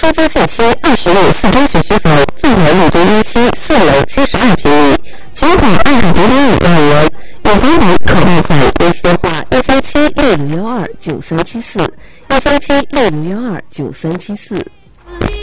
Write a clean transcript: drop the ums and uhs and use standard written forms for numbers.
出租限期20日4中时之后，纵楼陆中一期4楼72平米，全款2.5万元，有房本可贷款，联系电话13760129374，13760129374。